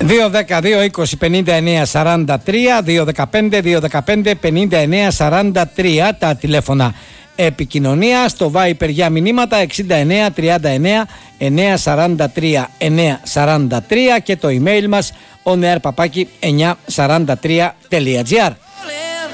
2-10-2-20-59-43, 2-15-2-15-59-43 τα τηλέφωνα επικοινωνία. Στο Viper για μηνύματα 69-39-943-943 και το email μας onair@943.gr.